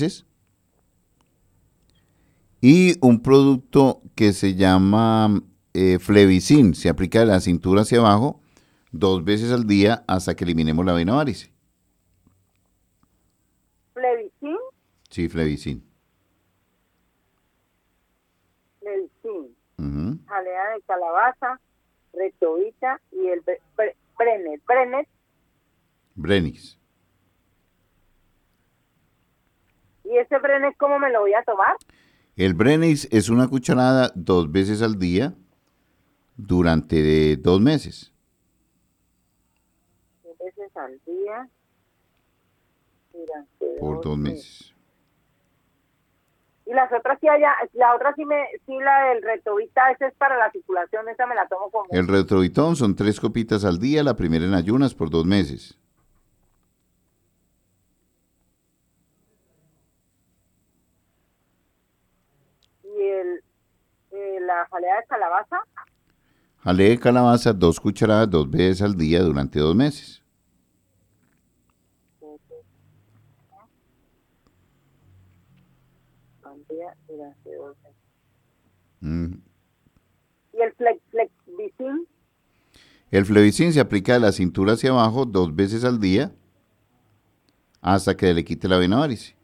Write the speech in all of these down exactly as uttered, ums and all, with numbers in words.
meses. Y un producto que se llama eh, Flevicin, se aplica de la cintura hacia abajo dos veces al día hasta que eliminemos la vena varice. ¿Flevicin? Sí, Flevicin. Flevicin. Uh-huh. Jalea de calabaza, retovita y el bre- bre- Brenet. Brenet. Brenix. ¿Y ese Brenet cómo me lo voy a tomar? El Brenix es una cucharada dos veces al día durante de dos meses. Dos veces al día. Durante Por dos dos meses. meses. Y las otras sí allá, la otra sí me, sí la del retovita, esa es para la circulación, esa me la tomo como. El retrovitón son tres copitas al día, la primera en ayunas por dos meses. Y el, eh, la jalea de calabaza, Jalea de calabaza, dos cucharadas dos veces al día durante dos meses. al día durante dos meses. Mm. Y el flex, Flexvicin, El Flevicin se aplica de la cintura hacia abajo dos veces al día hasta que le quite la vena varice.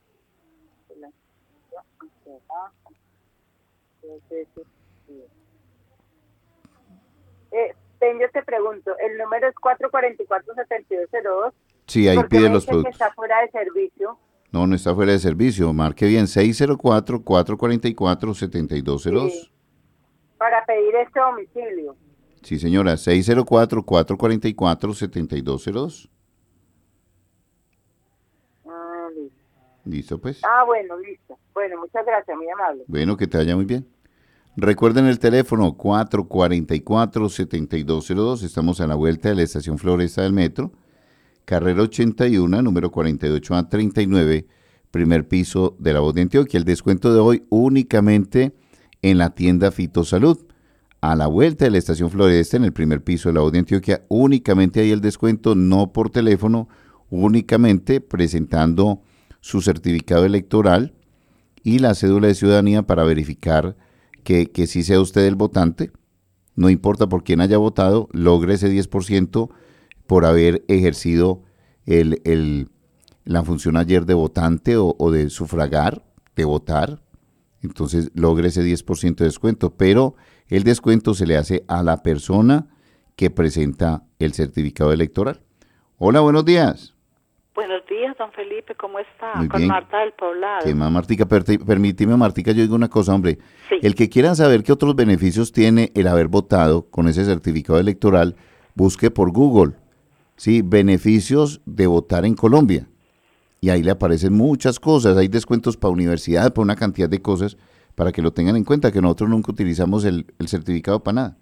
Eh, ven, yo te pregunto, el número es cuatro cuatro cuatro, siete dos cero dos. Sí, ahí porque pide me los dice que productos. está fuera de servicio. No, no está fuera de servicio. Marque bien, seis cero cuatro, cuatro cuatro cuatro, siete dos cero dos. Sí, para pedir este domicilio. Sí, señora, seis cero cuatro, cuatro cuatro cuatro, siete dos cero dos. Ah, listo. Listo, pues. Ah, bueno, listo. Bueno, muchas gracias, muy amable. Bueno, que te vaya muy bien. Recuerden el teléfono cuatro cuatro cuatro, siete dos cero dos. Estamos a la vuelta de la estación Floresta del Metro. Carrera ochenta y uno, número cuarenta y ocho a treinta y nueve, primer piso de La Voz de Antioquia. El descuento de hoy únicamente en la tienda Fitosalud. A la vuelta de la estación Floresta, en el primer piso de La Voz de Antioquia, únicamente hay el descuento, no por teléfono, únicamente presentando su certificado electoral y la cédula de ciudadanía para verificar que, que sí sea usted el votante. No importa por quién haya votado, logre ese diez por ciento por haber ejercido el, el, la función ayer de votante o, o de sufragar, de votar. Entonces logre ese diez por ciento de descuento, pero el descuento se le hace a la persona que presenta el certificado electoral. Hola, buenos días. Buenos días, don Felipe, ¿cómo está? Muy Con bien. Marta del Poblado. ¿Qué más, Martica? Per- permíteme, Martica, yo digo una cosa, hombre. Sí. El que quiera saber qué otros beneficios tiene el haber votado con ese certificado electoral, busque por Google, ¿sí? Beneficios de votar en Colombia. Y ahí le aparecen muchas cosas. Hay descuentos para universidad, para una cantidad de cosas, para que lo tengan en cuenta, que nosotros nunca utilizamos el, el certificado para nada.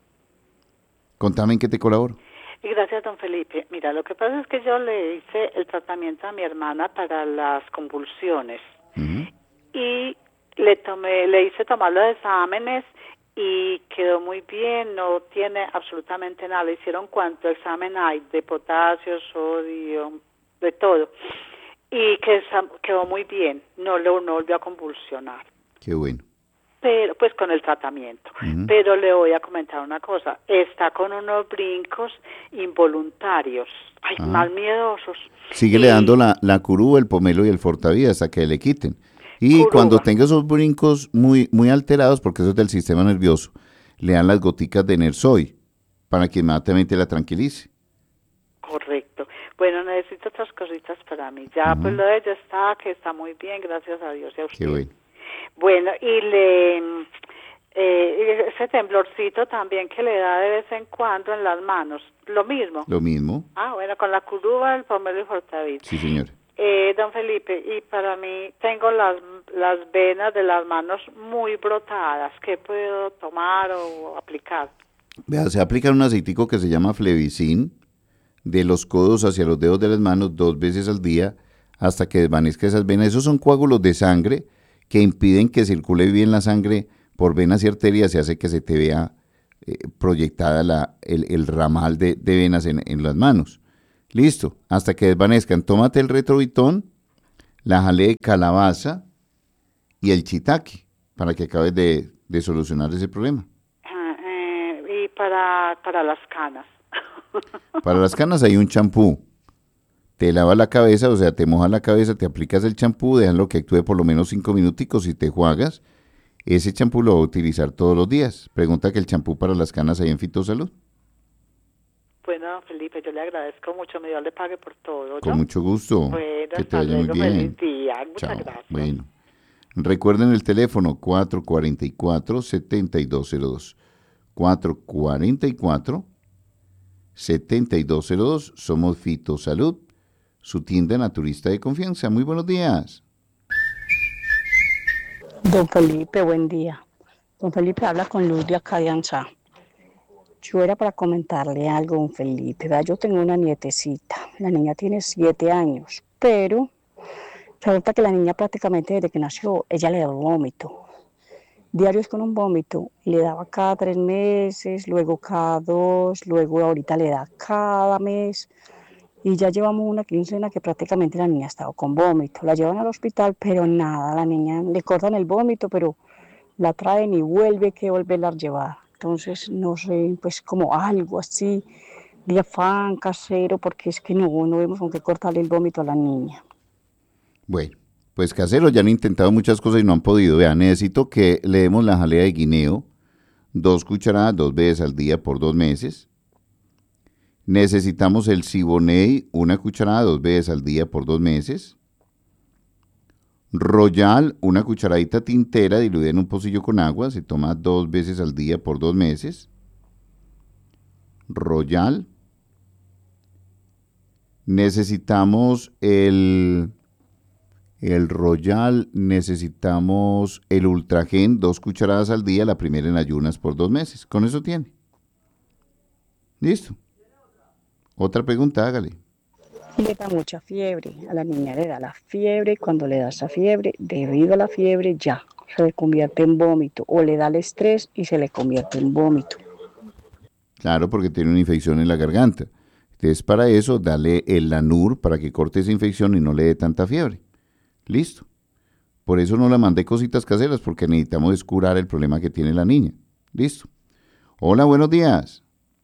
Contame en qué te colaboro. Y gracias, don Felipe. Mira, lo que pasa es que yo le hice el tratamiento a mi hermana para las convulsiones. Uh-huh. Y le tomé, le hice tomar los exámenes y quedó muy bien, no tiene absolutamente nada. Le hicieron cuánto examen hay de potasio, sodio, de todo. Y que quedó muy bien, no le no volvió a convulsionar. Qué bueno. Pero pues con el tratamiento. Uh-huh. Pero le voy a comentar una cosa, está con unos brincos involuntarios, ay, Ajá. mal miedosos. Síguele Y- dando la, la curúa, el pomelo y el fortavida hasta que le quiten. Y Curúa. cuando tenga esos brincos muy, muy alterados, porque eso es del sistema nervioso, le dan las goticas de Nersoy para que inmediatamente la tranquilice. Correcto. Bueno, necesito otras cositas para mí. Ya Ujú. pues lo de ella está, que está muy bien, gracias a Dios y a usted. Qué bueno. Bueno, y le eh, ese temblorcito también que le da de vez en cuando en las manos, lo mismo. Lo mismo. Ah, bueno, con la curúa, el pomelo y fortavit. Sí, señor. Eh, don Felipe, y para mí tengo las las venas de las manos muy brotadas. ¿Qué puedo tomar o aplicar? Vea, se aplica un aceitico que se llama Flevicin de los codos hacia los dedos de las manos dos veces al día hasta que desvanezca esas venas. Esos son coágulos de sangre que impiden que circule bien la sangre por venas y arterias y hace que se te vea eh, proyectada la, el, el ramal de, de venas en, en las manos. Listo, hasta que desvanezcan. Tómate el retrovitón, la jalea de calabaza y el shiitake para que acabes de, de solucionar ese problema. Ah, eh, y para, para las canas. Para las canas hay un champú. Te lavas la cabeza, o sea, te mojas la cabeza, te aplicas el champú, déjalo que actúe por lo menos cinco minuticos y te enjuagas. Ese champú lo va a utilizar todos los días. Pregunta que el champú para las canas hay en Fitosalud. Bueno, Felipe, yo le agradezco mucho, me Dios le pague por todo. Con ¿yo? mucho gusto. Bueno, Que te hasta vaya muy luego, bien. feliz día. Muchas Chao. gracias. Bueno. Recuerden el teléfono cuatro cuatro cuatro, siete dos cero dos. cuatro cuatro cuatro, siete dos cero dos. Somos Fitosalud, su tienda naturista de confianza. Muy buenos días. Don Felipe, buen día. Don Felipe habla con Luz de acá de Ansá. Yo era para comentarle algo, don Felipe. Vea, yo tengo una nietecita. La niña tiene siete años, pero resulta que la niña prácticamente desde que nació, ella le daba vómito. Diarios con un vómito. Le daba cada tres meses, luego cada dos, luego ahorita le da cada mes. Y ya llevamos una quincena que prácticamente la niña ha estado con vómito. La llevan al hospital, pero nada, la niña le cortan el vómito, pero la traen y vuelve que volverla a llevar. Entonces, no sé, pues como algo así de afán casero, porque es que no, no vemos con qué cortarle el vómito a la niña. Bueno, pues caseros ya han intentado muchas cosas y no han podido. Vean, necesito que le demos la jalea de guineo, dos cucharadas, dos veces al día por dos meses. Necesitamos el Siboney, una cucharada, dos veces al día por dos meses. Royal, una cucharadita tintera diluida en un pocillo con agua, se toma dos veces al día por dos meses. Royal. Necesitamos el, el Royal, necesitamos el Ultragen, dos cucharadas al día, la primera en ayunas por dos meses. Con eso tiene. Listo. Otra pregunta, hágale. Le da mucha fiebre, a la niña le da la fiebre, cuando le da esa fiebre, debido a la fiebre ya se le convierte en vómito, o le da el estrés y se le convierte en vómito. Claro, porque tiene una infección en la garganta. Entonces, para eso, dale el Lanur para que corte esa infección y no le dé tanta fiebre. Listo. Por eso no la mandé cositas caseras, porque necesitamos curar el problema que tiene la niña. Listo. Hola, buenos días.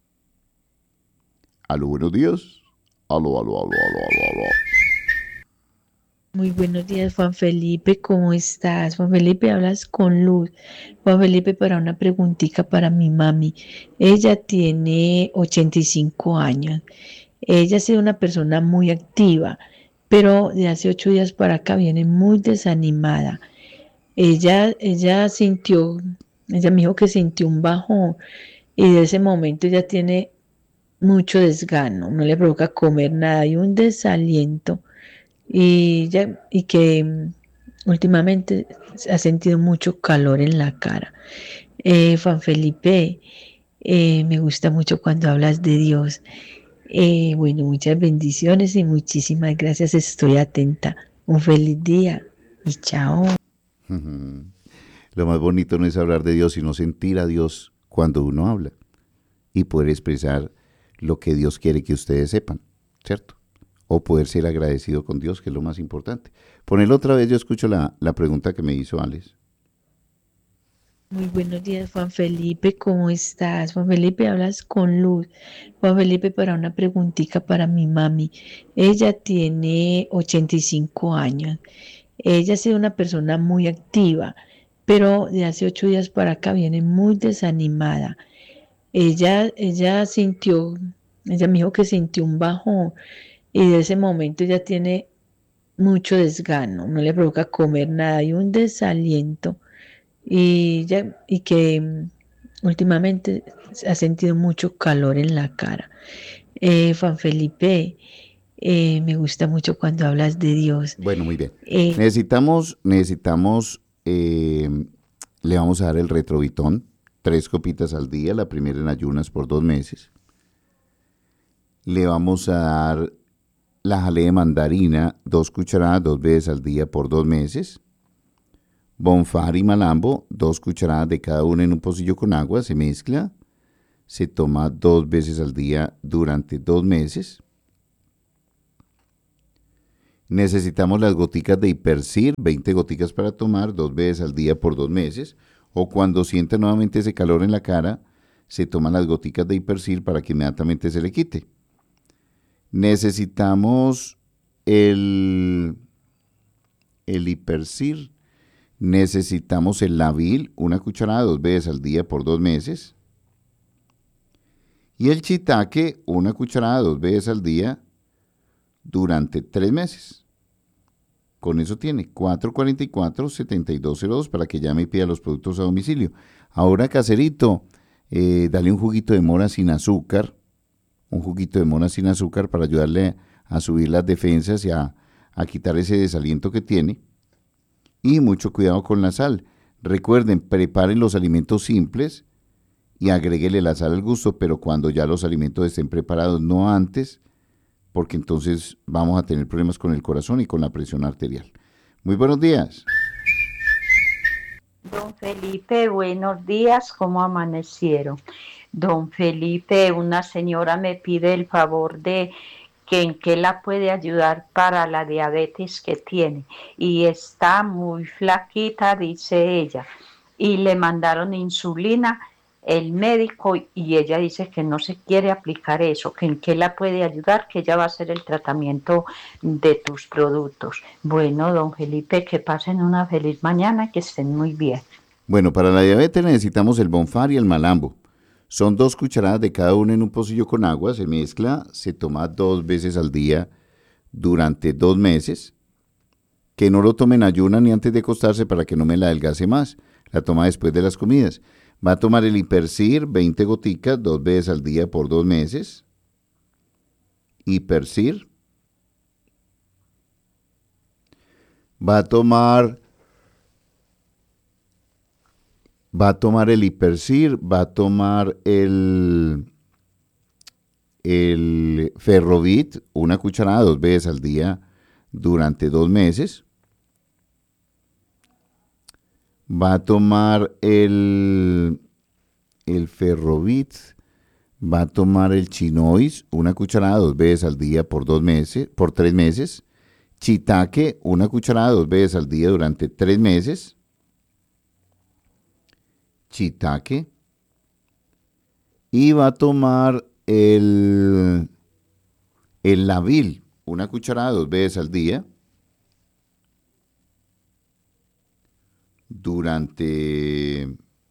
Aló, buenos días. Aló, aló, aló, aló, aló, aló. Muy buenos días, Juan Felipe, ¿cómo estás? Juan Felipe, hablas con Luz. Juan Felipe, para una preguntita para mi mami. Ella tiene ochenta y cinco años. Ella ha sido una persona muy activa, pero de hace ocho días para acá viene muy desanimada. Ella, ella sintió, ella me dijo que sintió un bajón y de ese momento ella tiene mucho desgano, no le provoca comer nada y un desaliento y, ya, y que um, últimamente ha sentido mucho calor en la cara. Eh, Juan Felipe, eh, me gusta mucho cuando hablas de Dios. Eh, bueno, muchas bendiciones y muchísimas gracias, estoy atenta. Un feliz día y chao. Lo más bonito no es hablar de Dios, sino sentir a Dios cuando uno habla y poder expresar lo que Dios quiere que ustedes sepan, ¿cierto? O poder ser agradecido con Dios, que es lo más importante. Ponelo otra vez, yo escucho la, la pregunta que me hizo Alex. Muy buenos días, Juan Felipe, ¿cómo estás? Juan Felipe, hablas con Luz. Juan Felipe, para una preguntita para mi mami. Ella tiene ochenta y cinco años. Ella ha sido una persona muy activa, pero de hace ocho días para acá viene muy desanimada. Ella, ella sintió, ella me dijo que sintió un bajón y de ese momento ella tiene mucho desgano, no le provoca comer nada y un desaliento y, ya, y que um, últimamente ha sentido mucho calor en la cara. Eh, Juan Felipe, eh, me gusta mucho cuando hablas de Dios. Bueno, muy bien. Eh, necesitamos, necesitamos, eh, le vamos a dar el Retrovitón. Tres copitas al día, la primera en ayunas por dos meses. Le vamos a dar la jalea de mandarina, dos cucharadas, dos veces al día por dos meses. Bonfar y malambo, dos cucharadas de cada una en un pocillo con agua, se mezcla. Se toma dos veces al día durante dos meses. Necesitamos las goticas de Hipercir, veinte goticas para tomar dos veces al día por dos meses. O cuando sienta nuevamente ese calor en la cara, se toman las goticas de Hipercir para que inmediatamente se le quite. Necesitamos el, el Hipercir. Necesitamos el Lavil, una cucharada dos veces al día por dos meses. Y el Shiitake, una cucharada dos veces al día durante tres meses. Con eso tiene cuatro cuarenta y cuatro, setenta y dos cero dos para que llame y pida los productos a domicilio. Ahora, caserito, eh, dale un juguito de mora sin azúcar, un juguito de mora sin azúcar para ayudarle a subir las defensas y a, a quitar ese desaliento que tiene. Y mucho cuidado con la sal. Recuerden, preparen los alimentos simples y agréguele la sal al gusto, pero cuando ya los alimentos estén preparados, no antes, porque entonces vamos a tener problemas con el corazón y con la presión arterial. Muy buenos días. Don Felipe, buenos días, ¿cómo amanecieron? Don Felipe, una señora me pide el favor de que en qué la puede ayudar para la diabetes que tiene. Y está muy flaquita, dice ella. Y le mandaron insulina el médico y ella dice que no se quiere aplicar eso, que en qué la puede ayudar, que ella va a hacer el tratamiento de tus productos. Bueno, don Felipe, que pasen una feliz mañana, que estén muy bien. Bueno, para la diabetes necesitamos el Bonfar y el Malambo. Son dos cucharadas de cada uno en un pocillo con agua, se mezcla, se toma dos veces al día durante dos meses. Que no lo tomen ayuna ni antes de acostarse para que no me la adelgace más. La toma después de las comidas. Va a tomar el Hipercir, veinte goticas, dos veces al día por dos meses. Hipercir. Va a tomar, va a tomar el Hipercir, va a tomar el, el Ferrovit, una cucharada, dos veces al día durante dos meses. Va a tomar el, el Ferrovit, va a tomar el Chinois, una cucharada dos veces al día por dos meses, por tres meses. Shiitake, una cucharada dos veces al día durante tres meses. Shiitake. Y va a tomar el, el Lavil, una cucharada dos veces al día. Durante,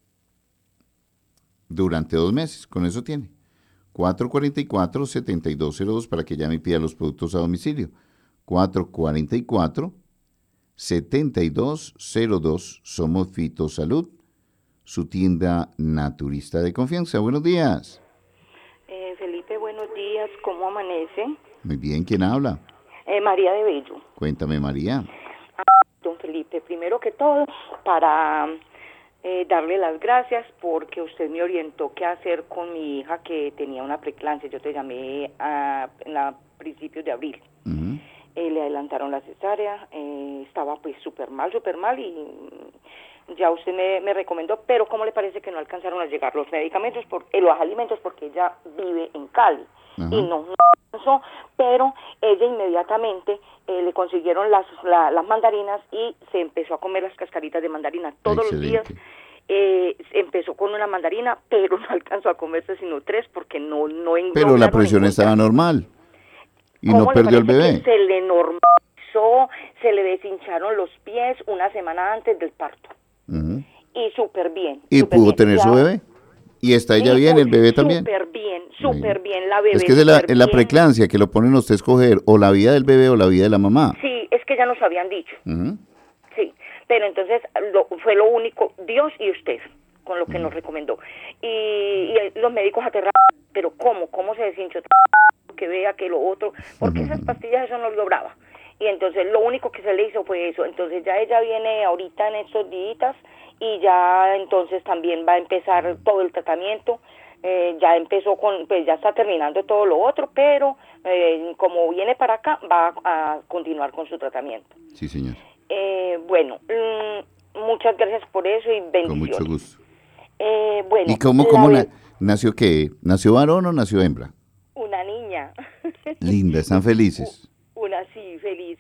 durante dos meses, con eso tiene. cuatro cuarenta y cuatro, setenta y dos cero dos para que llame y pida los productos a domicilio. cuatro cuarenta y cuatro, setenta y dos cero dos. Somos Fitosalud, su tienda naturista de confianza. Buenos días. Eh, Felipe, buenos días. ¿Cómo amanece? Muy bien, ¿quién habla? Eh, María de Bello. Cuéntame, María. Don Felipe, primero que todo, para eh, darle las gracias porque usted me orientó qué hacer con mi hija que tenía una preeclampsia. Yo te llamé a, en a principios de abril. Uh-huh. Eh, le adelantaron la cesárea, eh, estaba pues súper mal, súper mal y ya usted me, me recomendó, pero ¿cómo le parece que no alcanzaron a llegar los medicamentos, por, eh, los alimentos, porque ella vive en Cali? Uh-huh. Y no, no alcanzó, pero ella inmediatamente eh, le consiguieron las, la, las mandarinas y se empezó a comer las cascaritas de mandarina todos Excelente. los días. Eh, empezó con una mandarina, pero no alcanzó a comerse sino tres porque no no Pero la presión estaba normal y no perdió el bebé. Se le normalizó, se le deshincharon los pies una semana antes del parto. Uh-huh. Y súper bien. ¿Y super pudo bien. tener ya, su bebé? ¿Y está ella bien, el bebé también? Súper bien, súper bien, la bebé. Es que es de la, la preeclampsia que lo ponen a usted a escoger o la vida del bebé o la vida de la mamá. Sí, es que ya nos habían dicho. Uh-huh. Sí, pero entonces lo, fue lo único, Dios y usted, con lo que uh-huh. nos recomendó. Y, y los médicos aterrados, pero ¿cómo? ¿Cómo se deshinchó? Que vea que lo otro, porque uh-huh. esas pastillas eso no lograba. Y entonces lo único que se le hizo fue eso. Entonces ya ella viene ahorita en estos días y ya entonces también va a empezar todo el tratamiento. Eh, ya empezó con, pues ya está terminando todo lo otro, pero eh, como viene para acá va a, a continuar con su tratamiento. Sí, señor. Eh, bueno, mmm, muchas gracias por eso y bendiciones. Con mucho gusto. Eh, bueno, ¿Y cómo, cómo na- nació qué? ¿Nació varón o nació hembra? Una niña. Linda, ¿están felices? Una sí, feliz y sobre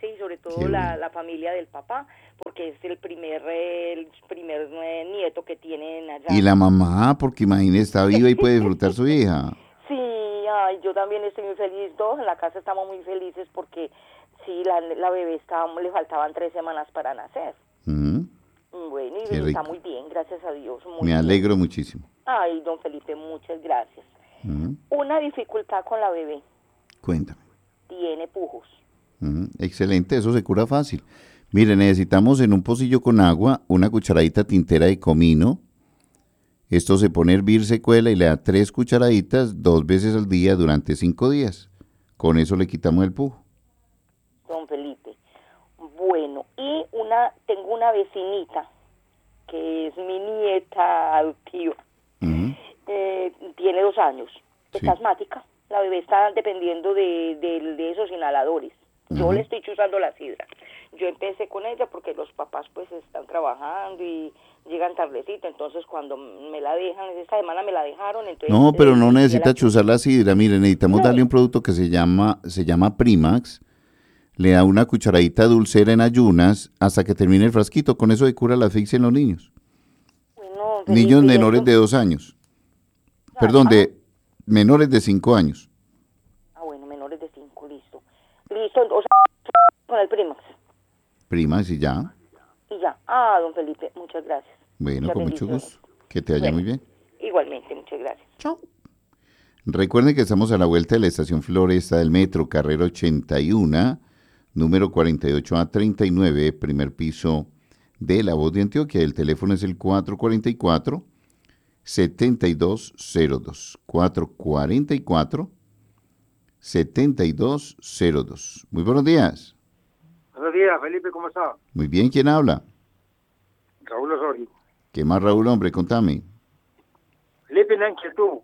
toda la, la familia del papá, porque es el primer el primer eh, nieto que tienen allá. Y la mamá, porque imagínese, está viva y puede disfrutar su hija. Sí, ay, yo también estoy muy feliz, todos en la casa estamos muy felices porque sí, la, la bebé estaba, le faltaban tres semanas para nacer. Uh-huh. Bueno, y Qué está rico. muy bien, gracias a Dios. Muy Me bien. alegro muchísimo. Ay, don Felipe, muchas gracias. Uh-huh. Una dificultad con la bebé, Cuéntame. tiene pujos. Uh-huh. Excelente, eso se cura fácil. Mire, necesitamos en un pocillo con agua una cucharadita tintera de comino. Esto se pone a hervir, se cuela y le da tres cucharaditas dos veces al día durante cinco días. Con eso le quitamos el pujo. Don Felipe. Bueno, y una tengo una vecinita que es mi nieta adoptiva. Uh-huh. Eh, tiene dos años. Sí. Está asmática. La bebé está dependiendo de, de, de esos inhaladores. Yo Uh-huh. le estoy chuzando la sidra. Yo empecé con ella porque los papás pues están trabajando y llegan tardecito, entonces cuando me la dejan, esta semana me la dejaron, entonces... No, pero eh, no ya necesita la- chuzar la sidra. Mire, necesitamos No. darle un producto que se llama, se llama Primax. Le da una cucharadita dulcera en ayunas hasta que termine el frasquito. Con eso se cura la asfixia en los niños. Bueno, Niños Felipe, menores esto- de dos años. Ah, Perdón, ah. de menores de cinco años. Ah, bueno, menores de cinco, listo. Listo, o sea, con el Primax. Primax y ya. Y ya. Ah, don Felipe, muchas gracias. Bueno, Muchas con mucho bendiciones. gusto. Que te vaya Bueno. muy bien. Igualmente, muchas gracias. Chao. Recuerden que estamos a la vuelta de la estación Floresta del Metro, carrera ochenta y uno, número cuarenta y ocho A treinta y nueve, primer piso de La Voz de Antioquia. El teléfono es el cuatro cuatro cuatro, siete dos cero dos. cuatro cuatro cuatro, siete dos cero dos. Muy buenos días. Buenos días, Felipe, ¿cómo está? Muy bien, ¿quién habla? Raúl Osorio. ¿Qué más, Raúl, hombre? Contame. Felipe, una inquietud.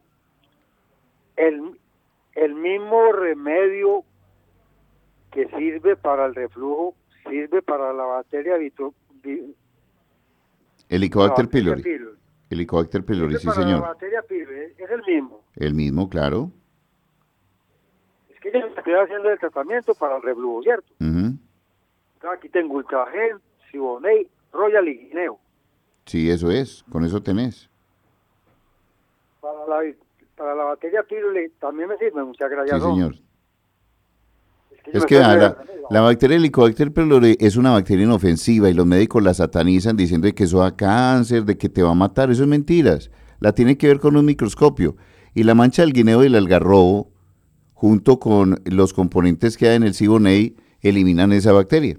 El, el mismo remedio que sirve para el reflujo, sirve para la bacteria vitro, vi- Helicobacter la bacteria pylori. pylori. Helicobacter pylori, Sirve sí, para la señor. bacteria pylori, es, es el mismo. El mismo, claro. Es que yo estoy haciendo el tratamiento para el reflujo, ¿cierto? Ujú. Aquí tengo Ultragen, Siboney, Royal y Guineo. Sí, eso es. Con eso tenés. Para la, para la bacteria pylori también me sirve, muchas gracias. Sí, ¿no? señor. yo Es me que estoy ah, la, cuidando, ¿no? la bacteria Helicobacter pylori es una bacteria inofensiva y los médicos la satanizan diciendo de que eso da cáncer, de que te va a matar. Eso es mentiras. La tiene que ver con un microscopio. Y la mancha del guineo y el algarrobo, junto con los componentes que hay en el Siboney, eliminan esa bacteria.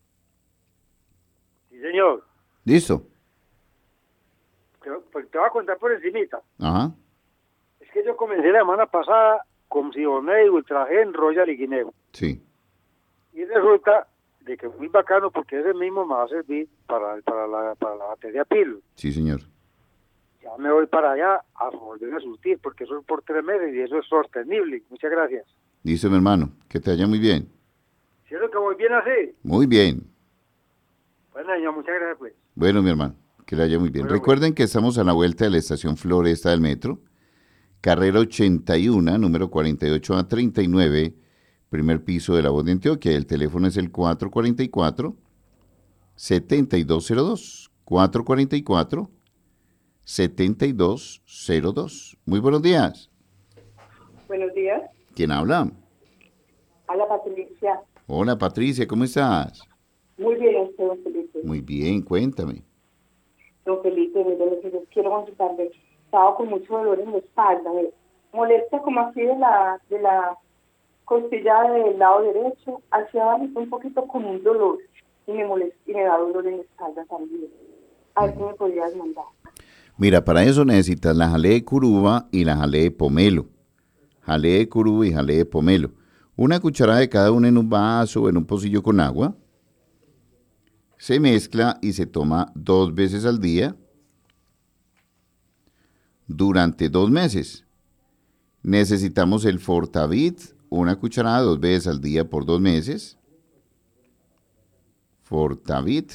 Sí, señor. ¿Listo? Te, pues te voy a contar por encimita. Ajá. Es que yo comencé la semana pasada con Siboney, Ultragen, Royal y Guineo. Sí. Y resulta de que es muy bacano porque ese mismo me va a servir para, para, la, para la bacteria pylori. Sí, señor. Ya me voy para allá a volver a surtir porque eso es por tres meses y eso es sostenible. Muchas gracias. Listo, mi hermano. Que te vaya muy bien. ¿Cierto que voy bien así? Muy bien. Bueno, niño, muchas gracias pues. Bueno, mi hermano, que le vaya muy bien. Bueno, Recuerden que estamos a la vuelta de la estación Floresta del Metro, carrera ochenta y uno, número cuarenta y ocho A treinta y nueve, primer piso de La Voz de Antioquia. El teléfono es el cuatro cuatro cuatro, siete dos cero dos. cuatro cuatro cuatro, siete dos cero dos. Muy buenos días. Buenos días. ¿Quién habla? Hola, Patricia. Hola, Patricia, ¿cómo estás? Muy bien, usted, don Felipe. Muy bien, cuéntame. Don Felipe, mire, lo que yo quiero consultarle. Estaba con mucho dolor en la espalda. Me molesta como así de la, de la costilla del lado derecho, hacia abajo un poquito con un dolor. Y me molesta, y me da dolor en la espalda también. A ver si me podrías mandar. Mira, para eso necesitas la jalea de curuba y la jalea de pomelo. Jalea de curuba y jalea de pomelo. Una cucharada de cada una en un vaso o en un pocillo con agua. Se mezcla y se toma dos veces al día durante dos meses. Necesitamos el Fortavit, una cucharada dos veces al día por dos meses. Fortavit.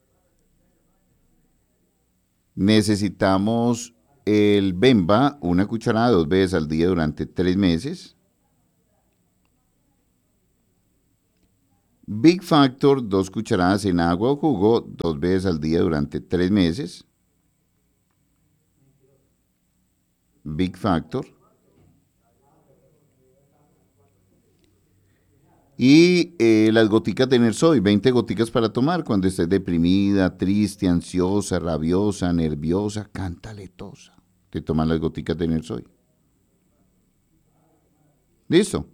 Necesitamos el Bemba, una cucharada dos veces al día durante tres meses. Big Factor, dos cucharadas en agua o jugo, dos veces al día durante tres meses. Big Factor. Y eh, las goticas de Nersoy, veinte goticas para tomar cuando estés deprimida, triste, ansiosa, rabiosa, nerviosa, cantaletosa. Te toman las goticas de Nersoy. ¿Listo?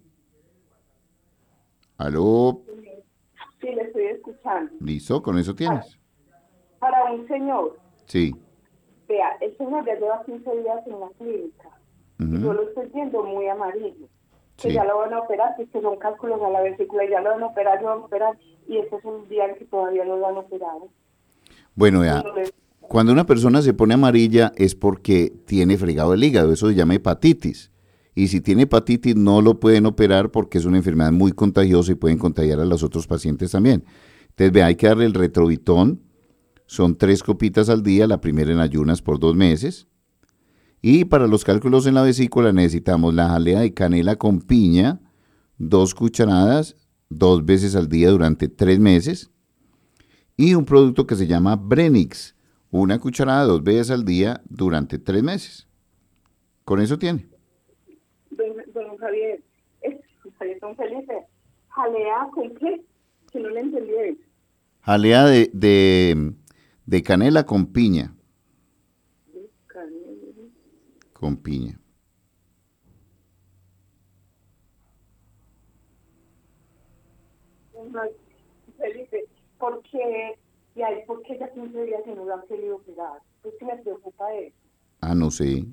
¿Aló? Sí, le estoy escuchando. ¿Listo? ¿Con eso tienes? Para, para un señor, Sí. vea, el señor ya lleva quince días en la clínica. Uh-huh. Y yo lo estoy viendo muy amarillo. Que Sí. ya lo van a operar, que son cálculos a la vesícula, ya lo van a operar, lo van a operar, y este es un día que todavía no lo han operado. Bueno, ya, cuando una persona se pone amarilla es porque tiene fregado el hígado, eso se llama hepatitis. Y si tiene hepatitis no lo pueden operar porque es una enfermedad muy contagiosa y pueden contagiar a los otros pacientes también. Entonces, vea, hay que darle el retrovitón, son tres copitas al día, la primera en ayunas por dos meses. Y para los cálculos en la vesícula necesitamos la jalea de canela con piña, dos cucharadas, dos veces al día durante tres meses. Y un producto que se llama Brenix, una cucharada dos veces al día durante tres meses. Con eso tiene. Don, don Javier, es, don Felipe, jalea con qué, que no le entendí eso. Jalea de, de, de canela con piña. Canela. Con piña. Felipe, ¿por qué, y ahí, ¿por qué ya quince días y no lo han querido operar? Pues que me preocupa eso. Ah, no sé.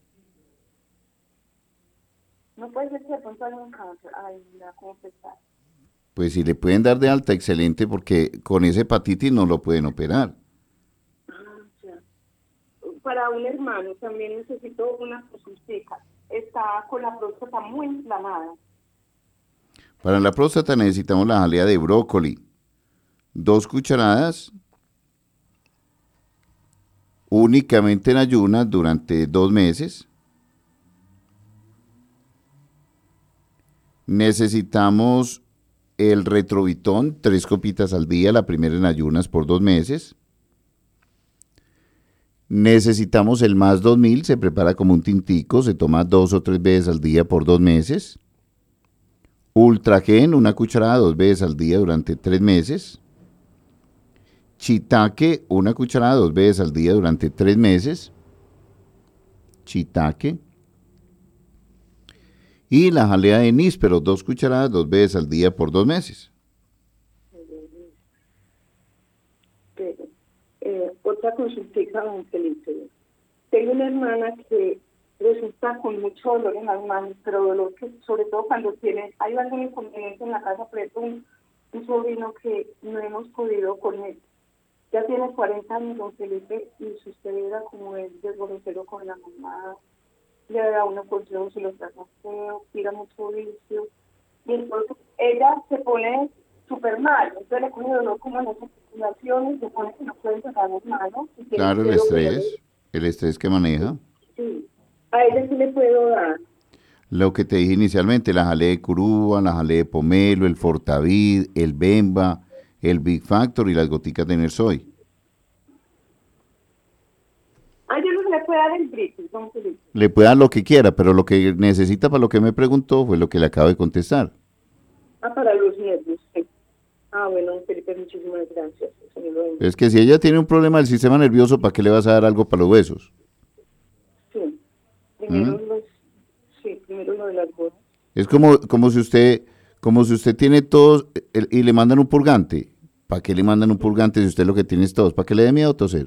No puede ser que de pronto haya un cáncer. Ay, mira, ¿cómo pensar? Pues si le pueden dar de alta, excelente, porque con esa hepatitis no lo pueden operar. Ah, ya. Para un hermano también necesito una consultica. Está con la próstata muy inflamada. Para la próstata necesitamos la jalea de brócoli. Dos cucharadas, únicamente en ayunas durante dos meses. Necesitamos el retrovitón, tres copitas al día, la primera en ayunas por dos meses. Necesitamos el más dos mil, se prepara como un tintico, se toma dos o tres veces al día por dos meses. Ultragen, una cucharada dos veces al día durante tres meses. Chitaque, una cucharada dos veces al día durante tres meses. Chitaque. Y la jalea de níspero, dos cucharadas dos veces al día por dos meses. Pero, eh, otra consultica, don Felipe. Tengo una hermana que resulta con mucho dolor en las manos, pero dolor que sobre todo cuando tiene, hay algún inconveniente en la casa, por ejemplo, un, un sobrino que no hemos podido con él. Ya tiene cuarenta años, don Felipe, y si usted viera como es desgrosero con la mamá, le da una porción, se lo trata feo, tira mucho vicio, y entonces ella se pone súper mal, entonces le coge dolor como en las articulaciones, se pone que no puede sacar las manos. Claro, el estrés, el estrés que maneja. Sí, a ella sí le puedo dar. Lo que te dije inicialmente, la jalea de curúa, la jalea de pomelo, el Fortavid, el Bemba, el Big Factor y las goticas de Nersoy. A ella no se le puede dar el British, don Felipe. Le puede dar lo que quiera, pero lo que necesita para lo que me preguntó fue lo que le acabo de contestar. Ah, para los nervios, sí. Ah, bueno, don Felipe, muchísimas gracias. Señor Lorenzo. Es que si ella tiene un problema del sistema nervioso, ¿para qué le vas a dar algo para los huesos? Sí. Primero ¿Mm? los, sí, primero lo de las bodas. Es como, como si usted, como si usted tiene tos eh, y le mandan un purgante. ¿Para qué le mandan un purgante si usted lo que tiene es tos? ¿Para qué le dé miedo toser?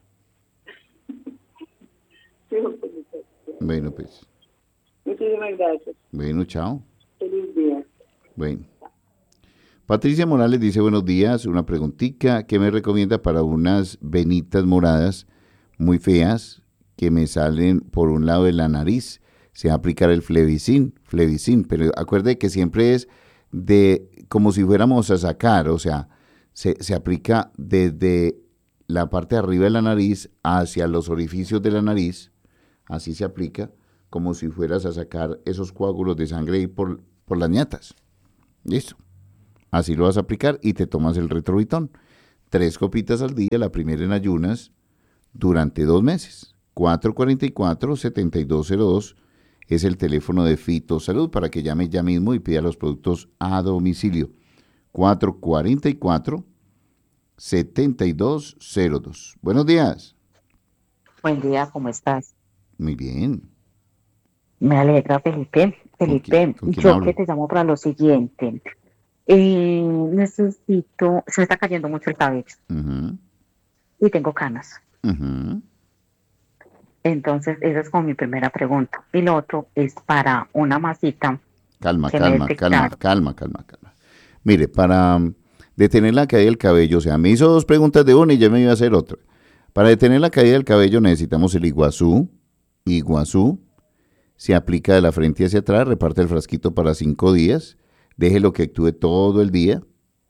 Sí, don Felipe. Bueno, pues. Muchísimas gracias. Bueno, chao. Feliz día. Bueno. Patricia Morales dice, buenos días, una preguntita, ¿qué me recomienda para unas venitas moradas muy feas que me salen por un lado de la nariz? Se va a aplicar el Flevicin, Flevicin, pero acuerde que siempre es de como si fuéramos a sacar, o sea, se, se aplica desde la parte de arriba de la nariz hacia los orificios de la nariz, así se aplica, como si fueras a sacar esos coágulos de sangre ahí por, por las ñatas. Listo. Así lo vas a aplicar y te tomas el Retrovitón. Tres copitas al día, la primera en ayunas, durante dos meses. cuatro cuarenta y cuatro, setenta y dos cero dos es el teléfono de Fitosalud para que llame ya mismo y pida los productos a domicilio. cuatro cuarenta y cuatro, setenta y dos cero dos. Buenos días. Buen día, ¿cómo estás? Muy bien. Me alegra, Felipe. Felipe, quién- con quién yo hablo? que te llamo para lo siguiente. Eh, necesito, se me está cayendo mucho el cabello Ujú, y tengo canas. ujú. Entonces, esa es como mi primera pregunta. Y lo otro es para una masita Calma, que me calma, calma, detectaron. calma, calma, calma. Mire, para um, detener la caída del cabello, o sea, me hizo dos preguntas de una y ya me iba a hacer otra. Para detener la caída del cabello necesitamos el Iguazú. Iguazú se aplica de la frente hacia atrás, reparte el frasquito para cinco días, déjelo que actúe todo el día.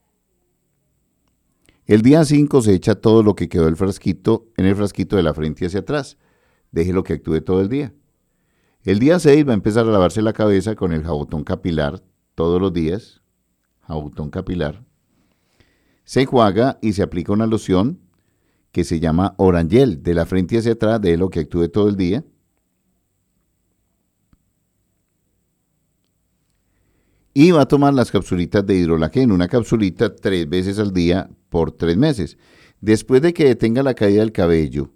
El día cinco se echa todo lo que quedó el frasquito en el frasquito de la frente hacia atrás, déjelo que actúe todo el día. El día seis va a empezar a lavarse la cabeza con el jabotón capilar todos los días, jabotón capilar. Se enjuaga y se aplica una loción que se llama Orangel, de la frente hacia atrás, de lo que actúe todo el día. Y va a tomar las capsulitas de hidrolagén, una capsulita tres veces al día por tres meses. Después de que detenga la caída del cabello,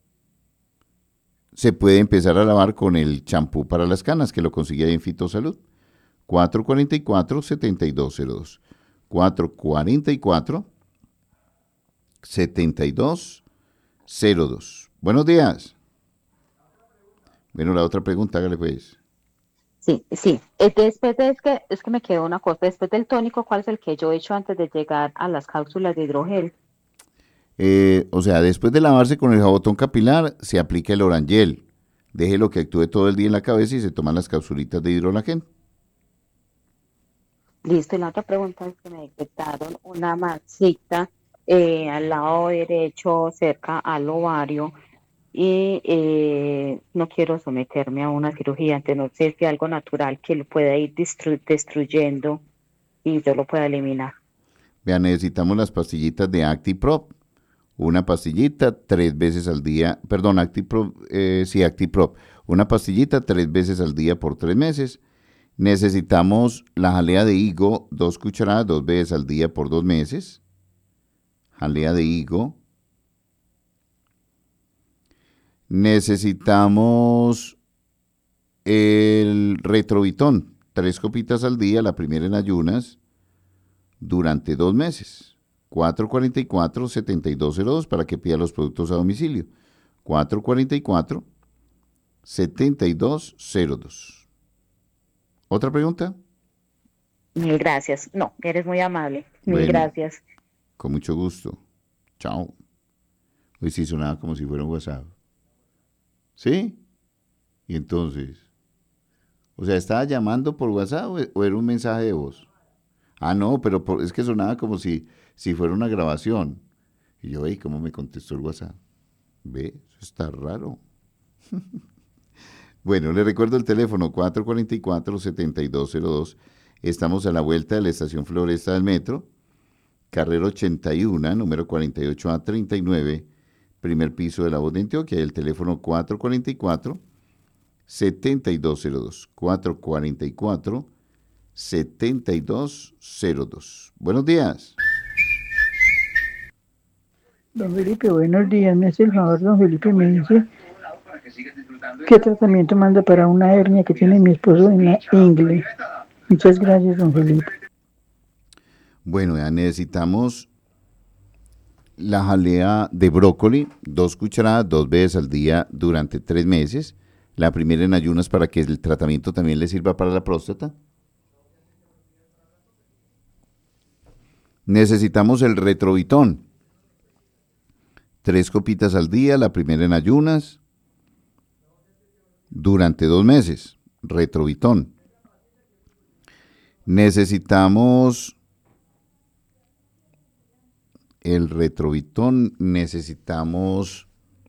se puede empezar a lavar con el champú para las canas, que lo consigue ahí en Fitosalud. cuatro cuarenta y cuatro, setenta y dos cero dos. cuatro cuarenta y cuatro, setenta y dos cero dos. Buenos días. Bueno, la otra pregunta, hágale pues. Sí, sí. Eh, Después de, es que, es que me quedó una cosa. Después del tónico, ¿cuál es el que yo he hecho antes de llegar a las cápsulas de hidrogel? Eh, o sea, después de lavarse con el jabotón capilar, se aplica el Orangel. Déjelo que actúe todo el día en la cabeza y se toman las capsulitas de hidrolagén. Listo, y la otra pregunta es que me detectaron una masita eh, al lado derecho, cerca al ovario, y eh, no quiero someterme a una cirugía, entonces no sé si algo natural que lo pueda ir destru- destruyendo y yo lo pueda eliminar. Vean, necesitamos las pastillitas de ActiProp. Una pastillita tres veces al día, perdón, ActiProp, eh, sí, ActiProp. Una pastillita tres veces al día por tres meses. Necesitamos la jalea de higo, dos cucharadas, dos veces al día por dos meses. Jalea de higo. Necesitamos el Retrovitón, tres copitas al día, la primera en ayunas, durante dos meses. cuatro cuarenta y cuatro, setenta y dos cero dos para que pida los productos a domicilio. cuatro cuarenta y cuatro, setenta y dos cero dos. ¿Otra pregunta? Mil gracias. No, eres muy amable. Mil Bueno. gracias. Con mucho gusto. Chao. Hoy sí sonaba como si fuera un WhatsApp. ¿Sí? Y entonces, o sea, ¿estaba llamando por WhatsApp o o era un mensaje de voz? Ah, no, pero por- es que sonaba como si, si fuera una grabación. Y yo, ¿y cómo me contestó el WhatsApp? Ve, eso está raro. Bueno, le recuerdo el teléfono cuatro cuarenta y cuatro, setenta y dos cero dos. Estamos a la vuelta de la estación Floresta del Metro, carrera ochenta y uno, número cuarenta y ocho A treinta y nueve, primer piso de la Voz de Antioquia. El teléfono cuatro cuarenta y cuatro, setenta y dos cero dos. cuatro cuarenta y cuatro, setenta y dos cero dos. Buenos días. Don Felipe, buenos días. Me hace el favor, don Felipe, me dice qué tratamiento manda para una hernia que tiene mi esposo en la ingle. Muchas gracias, don Felipe. Bueno, ya necesitamos la jalea de brócoli, dos cucharadas, dos veces al día durante tres meses. La primera en ayunas para que el tratamiento también le sirva para la próstata. Necesitamos el Retrovitón. Tres copitas al día, la primera en ayunas, durante dos meses. Retrovitón. Necesitamos el Retrovitón, necesitamos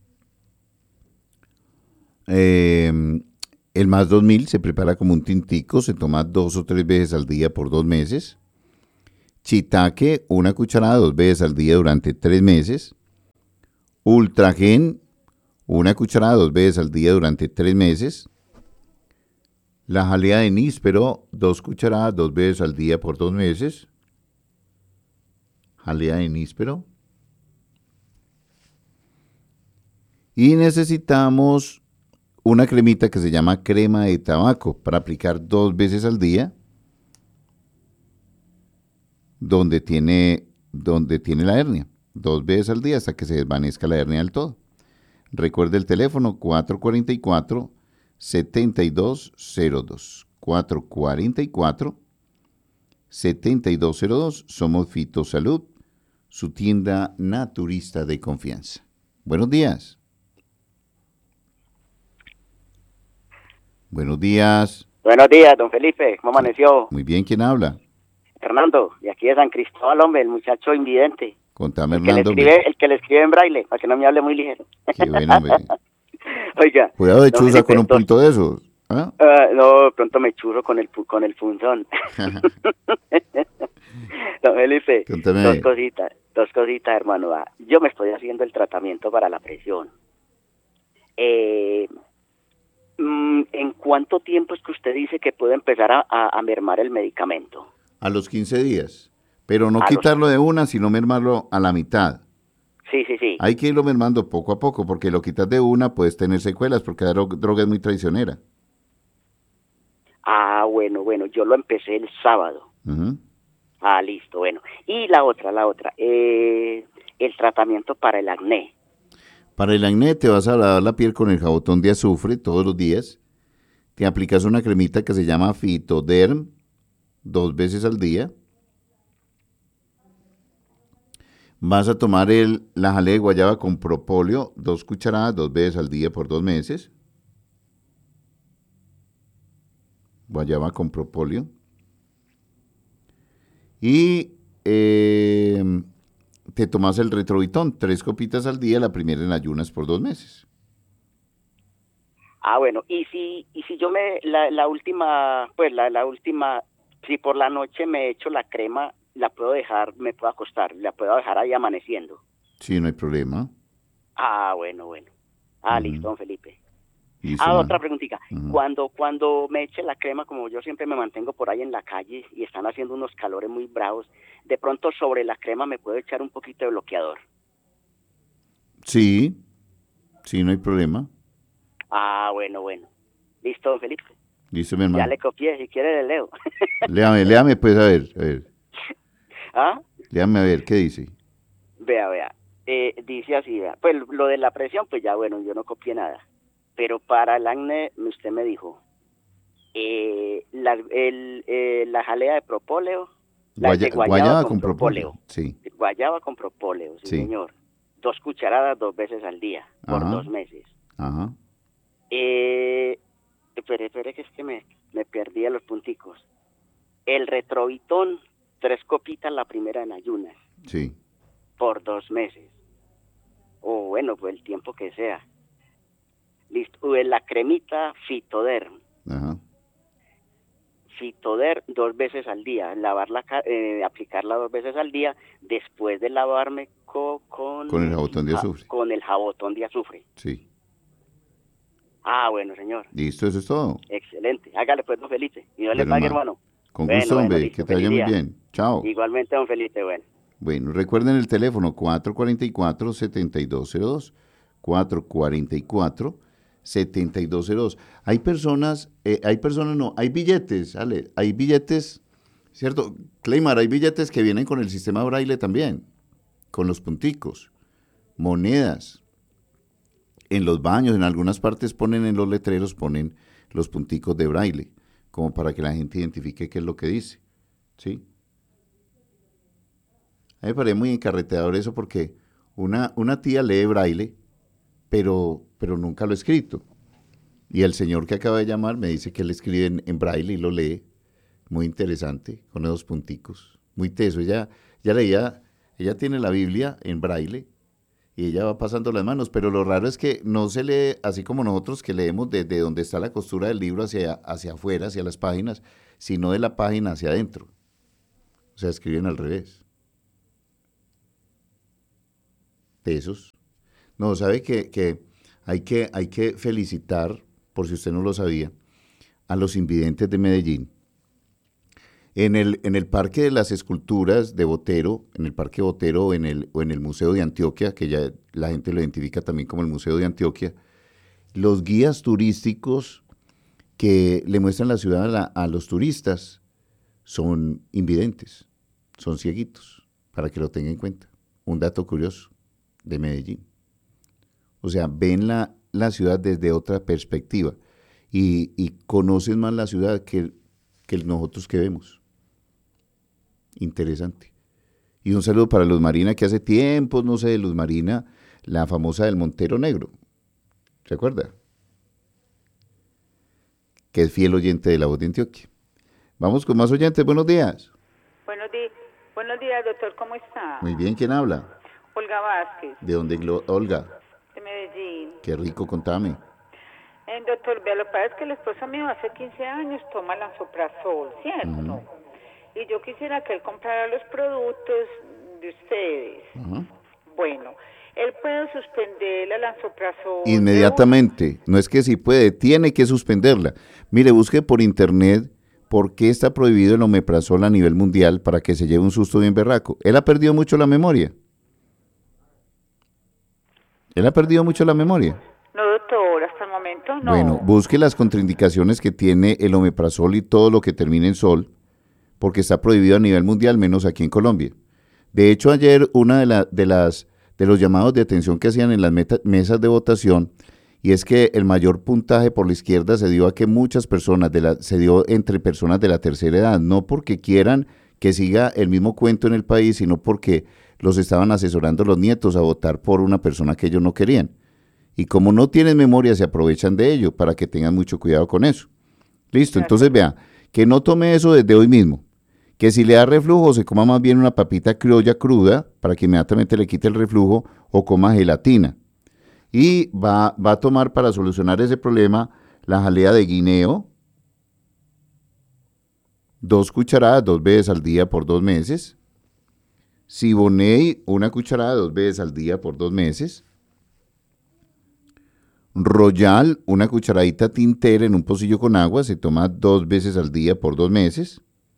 eh, el más dos mil, se prepara como un tintico, se toma dos o tres veces al día por dos meses. Chitaque, una cucharada dos veces al día durante tres meses. Ultragen, una cucharada dos veces al día durante tres meses. La jalea de níspero, dos cucharadas dos veces al día por dos meses. Jalea de níspero. Y necesitamos una cremita que se llama crema de tabaco para aplicar dos veces al día donde tiene, donde tiene la hernia. Dos veces al día hasta que se desvanezca la hernia del todo. Recuerde el teléfono cuatro cuatro cuatro, siete dos cero dos. cuatro cuatro cuatro, siete dos cero dos. Somos Fitosalud, su tienda naturista de confianza. Buenos días. Buenos días. Buenos días, don Felipe. ¿Cómo amaneció? Muy bien, ¿quién habla? Fernando, de aquí de San Cristóbal, hombre, el muchacho invidente. Contame, el que, le Hernando. escribe, el que le escribe en braille, para que no me hable muy ligero. Qué bueno, hombre. Oiga. Cuidado de don chuza Felipe, con un dos- punto de esos. ¿Ah? Ah, no, pronto me churro con el pu- con el punzón. Don Felipe, Cuéntame. dos cositas, dos cositas, hermano. Ah, Yo me estoy haciendo el tratamiento para la presión. Eh, mm, ¿En cuánto tiempo es que usted dice que puede empezar a, a, a mermar el medicamento? A los quince días. Pero no A los- quitarlo de una, sino mermarlo a la mitad. Sí, sí, sí. Hay que irlo mermando poco a poco, porque lo quitas de una, puedes tener secuelas, porque la dro- droga es muy traicionera. Ah, bueno, bueno, yo lo empecé el sábado. Ujú. Ah, listo, bueno. Y la otra, la otra, eh, el tratamiento para el acné. Para el acné te vas a lavar la piel con el jabotón de azufre todos los días. Te aplicas una cremita que se llama Fitoderm dos veces al día. Vas a tomar el, la jalea de guayaba con propóleo, dos cucharadas, dos veces al día por dos meses. Guayaba con propóleo. Y eh, te tomas el retrovitón, tres copitas al día, la primera en ayunas por dos meses. Ah, bueno, y si y si yo me, la, la última, pues la, la última, si por la noche me echo la crema, la puedo dejar, me puedo acostar, la puedo dejar ahí amaneciendo. Sí, no hay problema. Ah, bueno, bueno. Ah, Ujú. listo, don Felipe. Listo, Ah, hermano. otra preguntita. Ujú. Cuando cuando me eche la crema, como yo siempre me mantengo por ahí en la calle y están haciendo unos calores muy bravos, de pronto sobre la crema me puedo echar un poquito de bloqueador. Sí, sí, no hay problema. Ah, bueno, bueno. Listo, don Felipe. Listo, mi Ya hermano. le copié, si quiere le leo. Léame, léame, pues, a ver, a ver. ¿Ah? Léame, a ver, ¿qué dice? Vea, vea. Eh, dice así, vea. Pues lo de la presión, pues ya, bueno, yo no copié nada. Pero para el acné, usted me dijo, eh, la, el, eh, la jalea de propóleo, la Guaya- de guayaba, guayaba con, con propóleo. propóleo, sí. Guayaba con propóleo, sí, Sí. señor. Dos cucharadas dos veces al día, por Ajá. dos meses. Ajá. Eh, espere, espere, que es que me, me perdí a los punticos. El retrovitón, tres copitas la primera en ayunas, Sí. por dos meses. O bueno, pues el tiempo que sea. Listo. Eh, La cremita Fitoderm. Ajá. Fitoderm dos veces al día. Lavarla, ca- eh, aplicarla dos veces al día después de lavarme co- con... Con el jabotón de ja- azufre. Con el jabotón de azufre. Sí. Ah, bueno, señor. Listo, eso es todo. Excelente. Hágale pues, don Felipe. Y no le Bueno, pague, hermano. hermano. Con Bueno, gusto, bueno, hombre. listo, Que te vaya feliz muy día. bien. Chao. Igualmente, don Felipe, bueno. Bueno, recuerden el teléfono cuatro cuatro cuatro, siete dos cero dos. cuatro cuatro cuatro, siete dos cero dos. Hay personas, eh, hay personas, no, hay billetes, Ale, hay billetes, ¿cierto? Claymar, hay billetes que vienen con el sistema braille también, con los punticos, monedas. En los baños, en algunas partes ponen en los letreros, ponen los punticos de braille, como para que la gente identifique qué es lo que dice, ¿sí? A mí me parece muy encarretador eso porque una, una tía lee braille, pero, pero nunca lo ha escrito. Y el señor que acaba de llamar me dice que él escribe en, en braille y lo lee. Muy interesante, con esos punticos. Muy teso. Ella, ella leía, ella tiene la Biblia en braille y ella va pasando las manos, pero lo raro es que no se lee así como nosotros que leemos desde donde está la costura del libro hacia, hacia afuera, hacia las páginas, sino de la página hacia adentro. O sea, escriben al revés. Pesos. No, sabe que, que, hay que hay que felicitar, por si usted no lo sabía, a los invidentes de Medellín. En el, en el Parque de las Esculturas de Botero, en el Parque Botero o en el, o en el Museo de Antioquia, que ya la gente lo identifica también como el Museo de Antioquia, los guías turísticos que le muestran la ciudad a, la, a los turistas son invidentes, son cieguitos, para que lo tengan en cuenta. Un dato curioso de Medellín. O sea, ven la, la ciudad desde otra perspectiva y, y conocen más la ciudad que, que nosotros que vemos. Interesante. Y un saludo para Luz Marina, que hace tiempos, no sé, de Luz Marina, la famosa del Montero Negro. ¿Se acuerda? Que es fiel oyente de La Voz de Antioquia. Vamos con más oyentes. Buenos días. Buenos, di buenos días, doctor. ¿Cómo está? Muy bien. ¿Quién habla? Olga Vázquez. ¿De dónde, Olga? De Medellín. Qué rico, contame. Eh, doctor, vea, lo que pasa es que el esposo mío hace quince años toma lansoprazol, ¿cierto? Uh-huh. Y yo quisiera que él comprara los productos de ustedes. Uh-huh. Bueno, él puede suspender la lansoprazol. Inmediatamente. No es que sí puede, tiene que suspenderla. Mire, busque por internet por qué está prohibido el omeprazol a nivel mundial para que se lleve un susto bien berraco. Él ha perdido mucho la memoria. Él ha perdido mucho la memoria. No, doctor, hasta el momento no. Bueno, busque las contraindicaciones que tiene el omeprazol y todo lo que termine en sol, porque está prohibido a nivel mundial, menos aquí en Colombia. De hecho, ayer una de, la, de las de los llamados de atención que hacían en las meta, mesas de votación, y es que el mayor puntaje por la izquierda se dio a que muchas personas, de la, se dio entre personas de la tercera edad, no porque quieran que siga el mismo cuento en el país, sino porque los estaban asesorando los nietos a votar por una persona que ellos no querían. Y como no tienen memoria, se aprovechan de ello, para que tengan mucho cuidado con eso. Listo, entonces vea, que no tome eso desde hoy mismo. Que si le da reflujo, se coma más bien una papita criolla cruda, para que inmediatamente le quite el reflujo, o coma gelatina. Y va, va a tomar para solucionar ese problema la jalea de guineo, dos cucharadas, dos veces al día por dos meses. Siboney, una cucharada, dos veces al día por dos meses. Royal, una cucharadita tintera en un pocillo con agua, se toma dos veces al día por dos meses.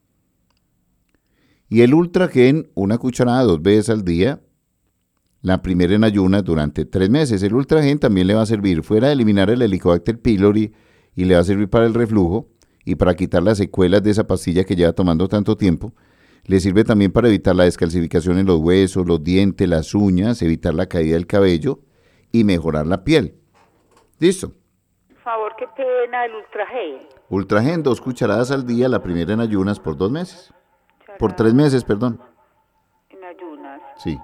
Y el Ultragen, una cucharada dos veces al día, la primera en ayunas durante tres meses. El Ultragen también le va a servir, fuera de eliminar el Helicobacter pylori, y le va a servir para el reflujo y para quitar las secuelas de esa pastilla que lleva tomando tanto tiempo. Le sirve también para evitar la descalcificación en los huesos, los dientes, las uñas, evitar la caída del cabello y mejorar la piel. ¿Listo? Por favor, qué pena el Ultragen. Ultragen, dos cucharadas al día, la primera en ayunas por dos meses. Por tres meses, perdón. En ayunas. Sí.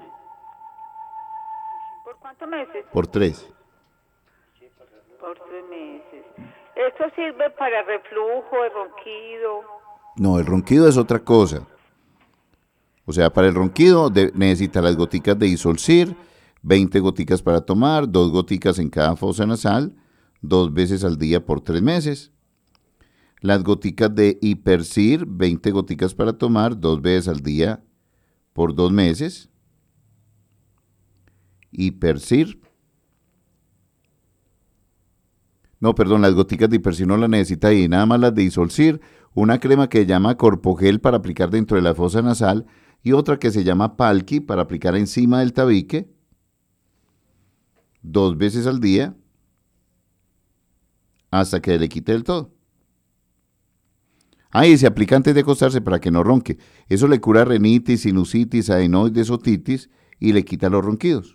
¿Por cuántos meses? Por tres. Por tres meses. ¿Esto sirve para reflujo, el ronquido? No, el ronquido es otra cosa. O sea, para el ronquido de, necesita las goticas de Isolcir, veinte goticas para tomar, dos goticas en cada fosa nasal, dos veces al día por tres meses. Las goticas de Hipercir, veinte goticas para tomar, dos veces al día por dos meses. Hipercir. No, perdón, las goticas de Hipercir no las necesita ahí, nada más las de Isolcir, una crema que se llama Corpogel para aplicar dentro de la fosa nasal y otra que se llama Palki para aplicar encima del tabique, dos veces al día, hasta que le quite del todo. Ah, y se aplica antes de acostarse para que no ronque. Eso le cura rinitis, sinusitis, adenoides, otitis y le quita los ronquidos.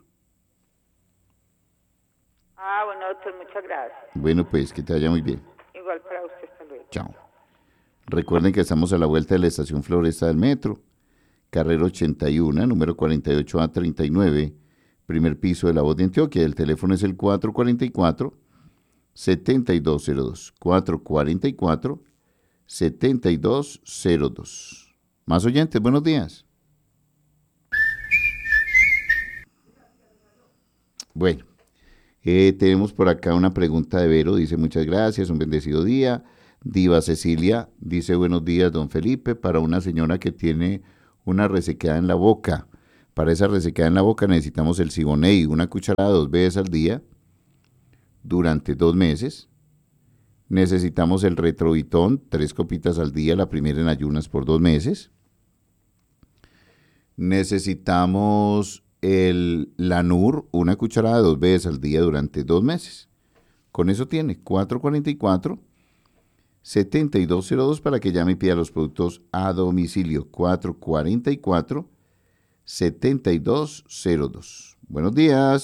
Ah, bueno, doctor, muchas gracias. Bueno, pues que te vaya muy bien. Igual para usted, hasta luego. Chao. Recuerden que estamos a la vuelta de la estación Floresta del Metro, carrera ochenta y uno, número cuarenta y ocho A treinta y nueve, primer piso de La Voz de Antioquia. El teléfono es el cuatro cuatro cuatro, siete dos cero dos, cuatro cuatro cuatro, siete dos cero dos. Más oyentes, buenos días. Bueno, eh, tenemos por acá una pregunta de Vero, dice muchas gracias, un bendecido día. Diva Cecilia dice buenos días, don Felipe, para una señora que tiene una resequedad en la boca. Para esa resequedad en la boca necesitamos el Siboney, una cucharada dos veces al día durante dos meses. Necesitamos el Retrovitón, tres copitas al día, la primera en ayunas por dos meses. Necesitamos el Lanur, una cucharada dos veces al día durante dos meses. Con eso tiene cuatro cuarenta y cuatro, setenta y dos cero dos para que llame y pida los productos a domicilio. cuatro cuarenta y cuatro, setenta y dos cero dos. Buenos días.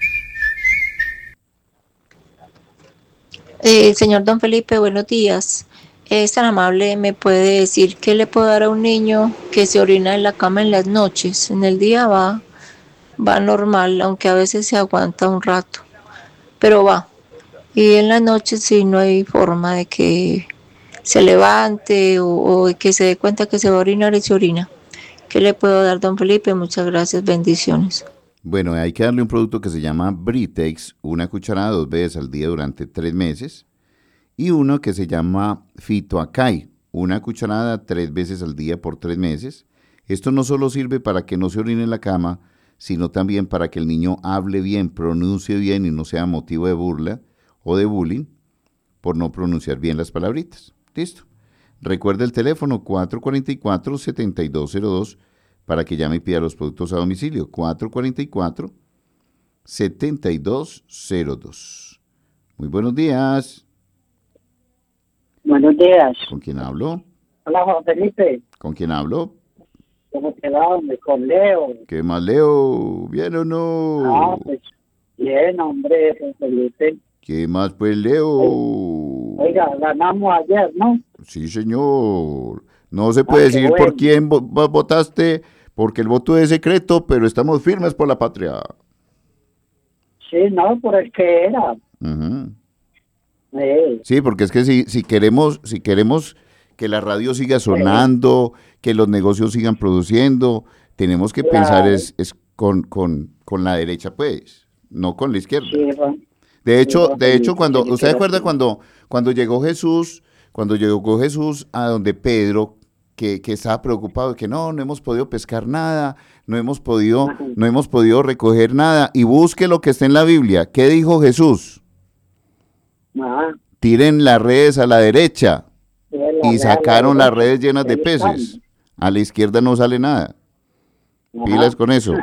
Eh, señor Don Felipe, buenos días. Es tan amable, ¿me puede decir qué le puedo dar a un niño que se orina en la cama en las noches? En el día va, va normal, aunque a veces se aguanta un rato, pero va. Y en las noches sí no hay forma de que se levante o, o de que se dé cuenta que se va a orinar y se orina. ¿Qué le puedo dar, Don Felipe? Muchas gracias, bendiciones. Bueno, hay que darle un producto que se llama Britex, una cucharada dos veces al día durante tres meses. Y uno que se llama Fitoacay, una cucharada tres veces al día por tres meses. Esto no solo sirve para que no se orine en la cama, sino también para que el niño hable bien, pronuncie bien y no sea motivo de burla o de bullying por no pronunciar bien las palabritas. ¿Listo? Recuerda el teléfono cuatro cuarenta y cuatro, setenta y dos cero dos para que llame y pida los productos a domicilio. cuatro cuarenta y cuatro, setenta y dos cero dos. Muy buenos días. Buenos días. ¿Con quién hablo? Hola, Juan Felipe. ¿Con quién hablo? ¿Cómo te va, hombre? Con Leo. ¿Qué más, Leo? ¿Bien o no? Ah, pues bien, hombre, Juan Felipe. ¿Qué más, pues, Leo? Oiga, ganamos ayer, ¿no? Sí, señor. No se puede Ah, qué decir bueno. por quién vo- vo- votaste, porque el voto es secreto, pero estamos firmes por la patria. Sí, no, por el que era. Ujú. Eh, Sí, porque es que si, si queremos, si queremos que la radio siga sonando, que los negocios sigan produciendo, tenemos que Claro. pensar es, es con, con, con la derecha, pues, no con la izquierda. sí, Juan. De hecho, Juan de hecho, Felipe, cuando, sí, ¿usted quiero acuerda decir. cuando, cuando llegó Jesús, cuando llegó Jesús a donde Pedro, que, que estaba preocupado de que no, no hemos podido pescar nada, no hemos podido, no hemos podido recoger nada, y busque lo que está en la Biblia. ¿Qué dijo Jesús? Ah, Tiren las redes a la derecha, sí, la y real, sacaron la las redes llenas de Ahí están. peces. A la izquierda no sale nada. Ajá. Pilas con eso.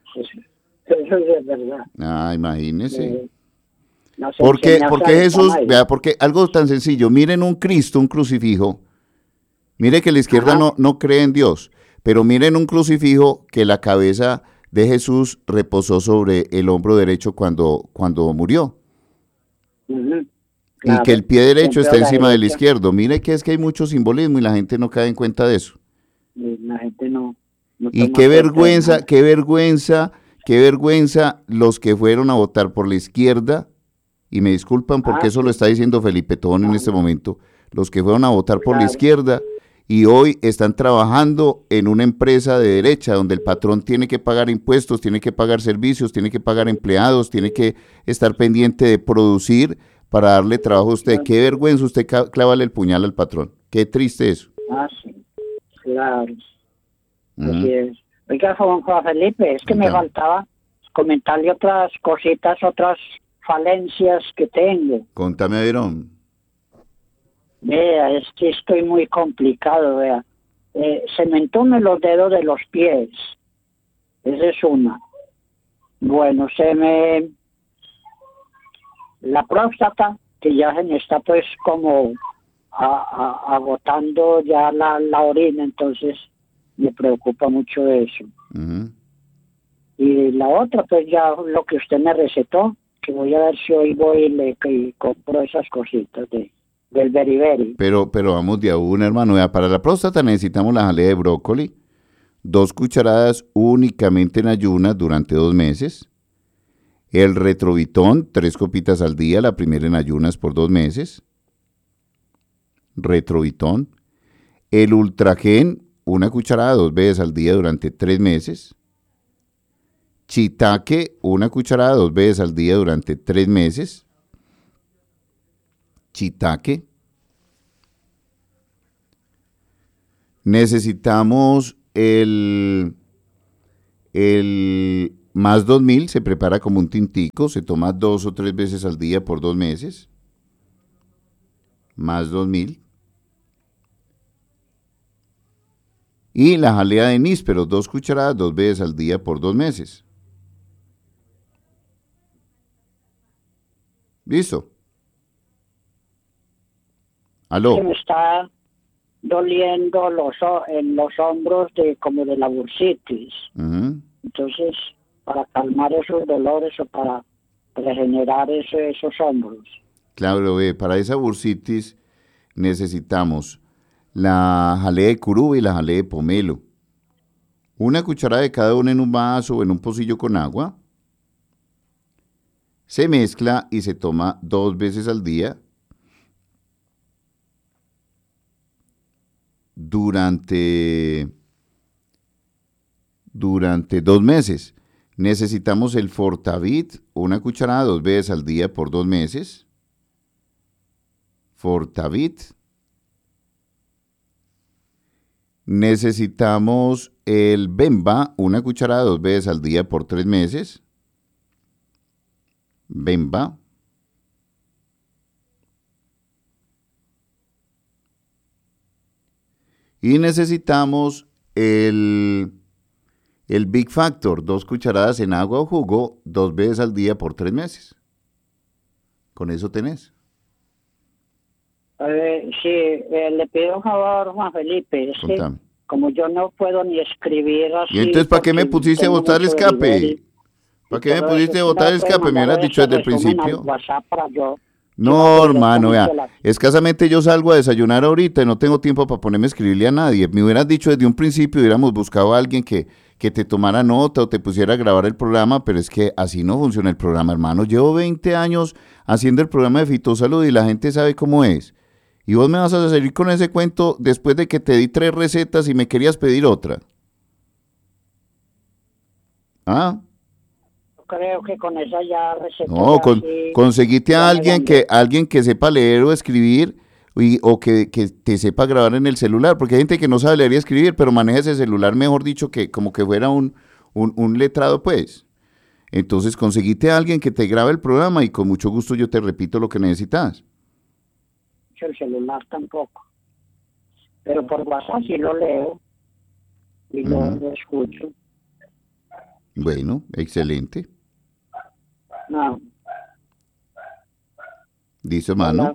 Eso sí es verdad. Ah, imagínese. Eh, nos ¿Por qué, enseña por a qué usar Jesús? el Vea, porque algo tan sencillo. Miren un Cristo, un crucifijo. Mire que la izquierda no, no cree en Dios, pero miren un crucifijo que la cabeza de Jesús reposó sobre el hombro derecho cuando, cuando murió. Ujú. Y Claro, que el pie derecho siempre está a la encima del derecha. izquierdo. Mire que es que hay mucho simbolismo y la gente no cae en cuenta de eso. Y la gente no, no Y toma qué cuenta de vergüenza, nada. qué vergüenza, qué vergüenza los que fueron a votar por la izquierda, y me disculpan porque Ah, eso sí. lo está diciendo Felipe Tón en este momento, los que fueron a votar por la Claro. izquierda y hoy están trabajando en una empresa de derecha donde el patrón tiene que pagar impuestos, tiene que pagar servicios, tiene que pagar empleados, tiene que estar pendiente de producir para darle trabajo a usted. Qué vergüenza usted ca- clávale el puñal al patrón. Qué triste eso. Ah, sí. Claro. Ujú. Así es. Oiga, Juan Juan Felipe, es que me Cuéntame. faltaba comentarle otras cositas, otras falencias que tengo. Contame, Averón. Vea, es que estoy muy complicado, vea. Eh, se me entumen los dedos de los pies. Esa es una. Bueno, se me... La próstata, que ya se me está pues como a- a- agotando ya la, la orina, entonces me preocupa mucho eso. Ujú. Y la otra, pues ya lo que usted me recetó, que voy a ver si hoy voy y le y compro esas cositas de, del beriberi. Pero, pero vamos de a una, hermano. Vea, para la próstata necesitamos la jalea de brócoli, dos cucharadas únicamente en ayunas durante dos meses. El retrovitón, tres copitas al día, la primera en ayunas por dos meses. Retrovitón. El ultragen, una cucharada dos veces al día durante tres meses. Chitaque, una cucharada dos veces al día durante tres meses. Chitaque. Necesitamos el, el más dos mil se prepara como un tintico, se toma dos o tres veces al día por dos meses. Más dos mil. Y la jalea de níspero, dos cucharadas, dos veces al día por dos meses. ¿Listo? ¿Aló? Que me está doliendo los, en los hombros de como de la bursitis. Uh-huh. Entonces, para calmar esos dolores o para regenerar eso, esos hombros. Claro, ve, para esa bursitis necesitamos la jalea de curuba y la jalea de pomelo. Una cucharada de cada una en un vaso o en un pocillo con agua. Se mezcla y se toma dos veces al día durante, durante dos meses. Necesitamos el Fortavit, una cucharada dos veces al día por dos meses. Fortavit. Necesitamos el Bemba, una cucharada dos veces al día por tres meses. Bemba. Y necesitamos el, el Big Factor, dos cucharadas en agua o jugo, dos veces al día por tres meses. Con eso tenés. Eh, sí, eh, le pido un favor, Juan Felipe, es que como yo no puedo ni escribir así... ¿Y entonces para qué me pusiste a botar el escape? ¿Para qué me pusiste a botar el escape? Me hubieras dicho desde el principio. No, hermano, vea, escasamente yo salgo a desayunar ahorita y no tengo tiempo para ponerme a escribirle a nadie. Me hubieras dicho desde un principio, hubiéramos buscado a alguien que, que te tomara nota o te pusiera a grabar el programa, pero es que así no funciona el programa, hermano. Llevo veinte años haciendo el programa de Fitosalud y la gente sabe cómo es. Y vos me vas a salir con ese cuento después de que te di tres recetas y me querías pedir otra. ¿Ah? Creo que con esa ya receta. No, con, sí, conseguite a alguien que, alguien que sepa leer o escribir y, o que, que te sepa grabar en el celular, porque hay gente que no sabe leer y escribir, pero maneja ese celular, mejor dicho, que como que fuera un, un, un letrado, pues. Entonces, conseguite a alguien que te grabe el programa y con mucho gusto yo te repito lo que necesitas. El celular tampoco. Pero por WhatsApp sí lo leo y lo, uh-huh. lo escucho. Bueno, excelente. No. Dice mano.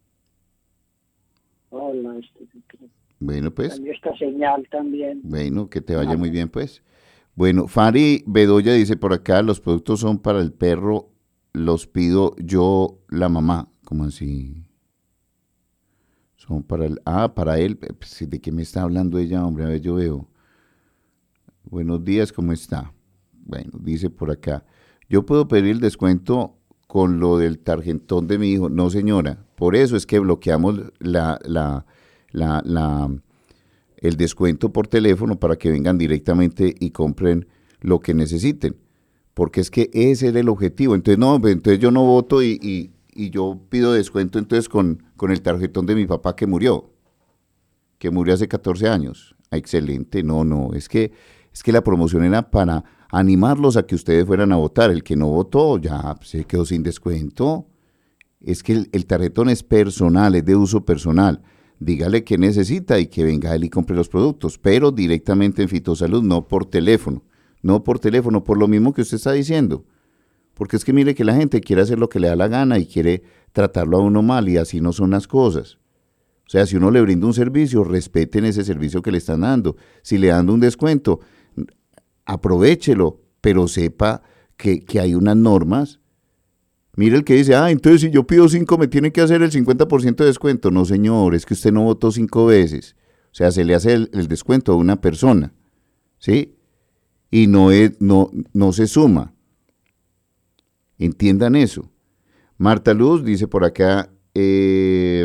Hola. Hola este, bueno, pues. Esta señal también. Bueno, que te vaya no. muy bien, pues. Bueno, Fari Bedoya dice por acá, los productos son para el perro, los pido yo, la mamá. ¿Cómo así? Son para el... Ah, para él. ¿De qué me está hablando ella, hombre? A ver, yo veo. Buenos días, ¿cómo está? Bueno, dice por acá. Yo puedo pedir el descuento con lo del tarjetón de mi hijo. No, señora. Por eso es que bloqueamos la, la, la, la, el descuento por teléfono para que vengan directamente y compren lo que necesiten. Porque es que ese era el objetivo. Entonces, no, entonces yo no voto y... y y yo pido descuento entonces con, con el tarjetón de mi papá que murió, que murió hace catorce años. Ah, excelente, no, no, es que, es que la promoción era para animarlos a que ustedes fueran a votar. El que no votó ya se quedó sin descuento. Es que el, el tarjetón es personal, es de uso personal. Dígale qué necesita y que venga él y compre los productos, pero directamente en Fitosalud, no por teléfono, no por teléfono, por lo mismo que usted está diciendo. Porque es que mire que la gente quiere hacer lo que le da la gana y quiere tratarlo a uno mal y así no son las cosas. O sea, si uno le brinda un servicio, respeten ese servicio que le están dando. Si le dan un descuento, aprovéchelo, pero sepa que, que hay unas normas. Mire el que dice, ah, entonces si yo pido cinco me tiene que hacer el cincuenta por ciento de descuento. No, señor, es que usted no votó cinco veces. O sea, se le hace el, el descuento a una persona, ¿sí? Y no, es, no, no se suma. Entiendan eso. Marta Luz dice por acá, eh,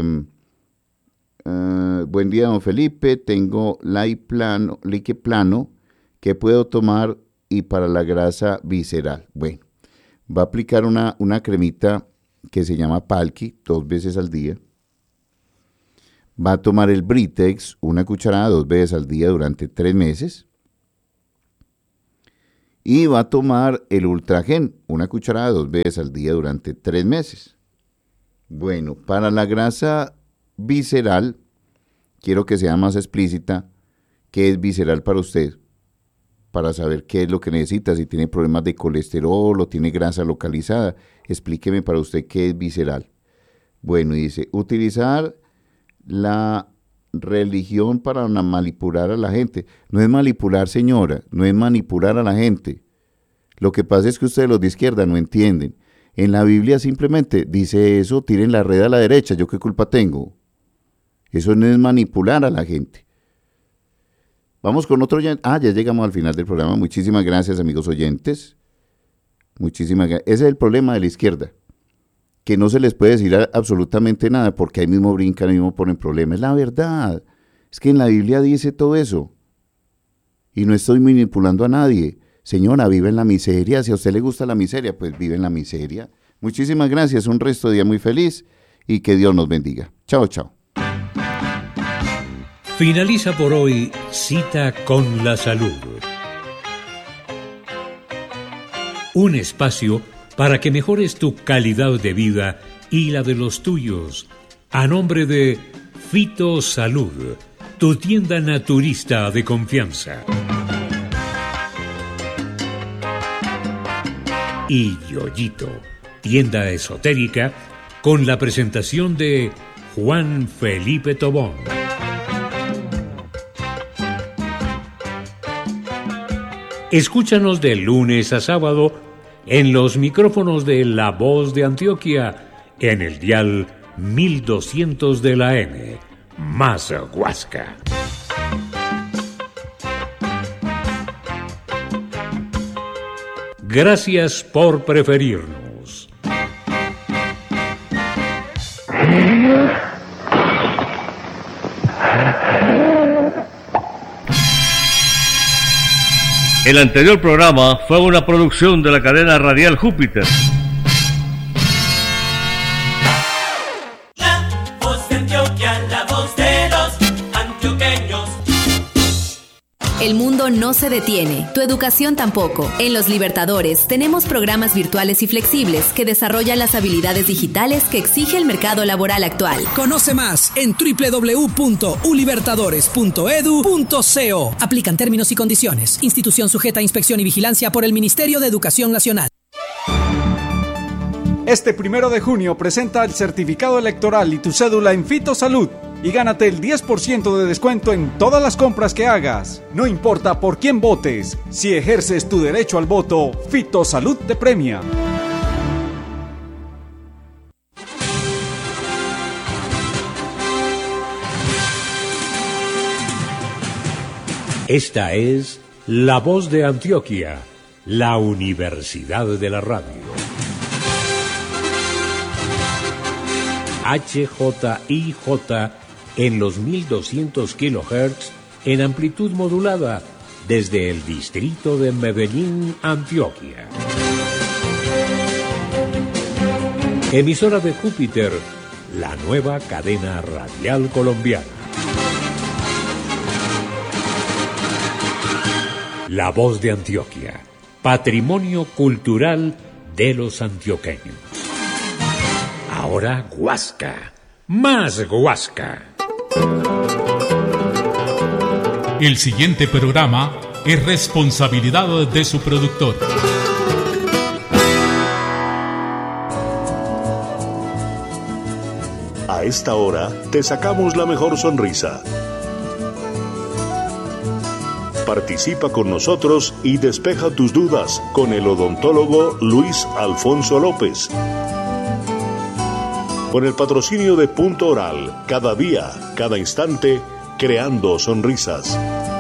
uh, buen día, don Felipe, tengo like plano, like plano que puedo tomar y para la grasa visceral. Bueno, va a aplicar una, una cremita que se llama Palki dos veces al día. Va a tomar el Britex, una cucharada dos veces al día durante tres meses. Y va a tomar el Ultragen, una cucharada dos veces al día durante tres meses. Bueno, para la grasa visceral, quiero que sea más explícita qué es visceral para usted, para saber qué es lo que necesita, si tiene problemas de colesterol o tiene grasa localizada. Explíqueme para usted qué es visceral. Bueno, dice, utilizar la religión para manipular a la gente. No es manipular, señora, no es manipular a la gente. Lo que pasa es que ustedes los de izquierda no entienden. En la Biblia simplemente dice eso, tiren la red a la derecha, ¿yo qué culpa tengo? Eso no es manipular a la gente. Vamos con otro oyente. Ah, ya llegamos al final del programa. Muchísimas gracias, amigos oyentes. Muchísimas gracias. Ese es el problema de la izquierda, que no se les puede decir absolutamente nada porque ahí mismo brincan, ahí mismo ponen problemas. Es la verdad. Es que en la Biblia dice todo eso. Y no estoy manipulando a nadie. Señora, vive en la miseria. Si a usted le gusta la miseria, pues vive en la miseria. Muchísimas gracias. Un resto de día muy feliz y que Dios nos bendiga. Chao, chao. Finaliza por hoy Cita con la Salud. Un espacio para que mejores tu calidad de vida y la de los tuyos. A nombre de Fito Salud, tu tienda naturista de confianza. Y Yoyito, tienda esotérica, con la presentación de Juan Felipe Tobón. Escúchanos de lunes a sábado en los micrófonos de La Voz de Antioquia, en el dial mil doscientos de la M, más Huasca. Gracias por preferirnos. El anterior programa fue una producción de la cadena radial Júpiter. La voz de Antioquia, la voz de los antioqueños. El mundo no se detiene, tu educación tampoco. En Los Libertadores tenemos programas virtuales y flexibles que desarrollan las habilidades digitales que exige el mercado laboral actual. Conoce más en doble u doble u doble u punto u libertadores punto edu punto co. Aplican términos y condiciones. Institución sujeta a inspección y vigilancia por el Ministerio de Educación Nacional. Este primero de junio presenta el certificado electoral y tu cédula en Fito Salud y gánate el diez por ciento de descuento en todas las compras que hagas. No importa por quién votes, si ejerces tu derecho al voto, Fito Salud te premia. Esta es La Voz de Antioquia, la Universidad de la Radio. H J I J en los mil doscientos kilohertz en amplitud modulada desde el distrito de Medellín, Antioquia. Emisora de Júpiter, la nueva cadena radial colombiana. La Voz de Antioquia, patrimonio cultural de los antioqueños. Ahora Huasca, más Huasca. El siguiente programa es responsabilidad de su productor. A esta hora te sacamos la mejor sonrisa. Participa con nosotros y despeja tus dudas con el odontólogo Luis Alfonso López. Con el patrocinio de Punto Oral, cada día, cada instante, creando sonrisas.